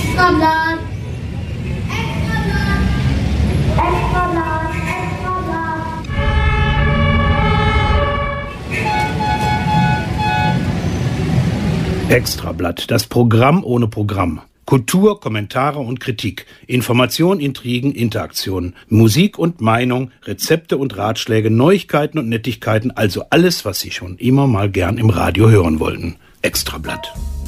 Extrablatt. Extrablatt. Extrablatt. Extrablatt. Extrablatt, das Programm ohne Programm. Kultur, Kommentare und Kritik, Information, Intrigen, Interaktion, Musik und Meinung, Rezepte und Ratschläge, Neuigkeiten und Nettigkeiten, also alles, was Sie schon immer mal gern im Radio hören wollten. Extrablatt.